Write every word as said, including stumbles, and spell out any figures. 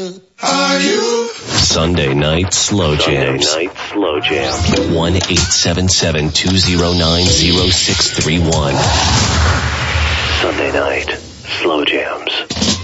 Are you? Sunday Night Slow Jams. Sunday Night Slow Jams. one eight seven seven, two oh nine, oh six three one. Sunday Night Slow Jams.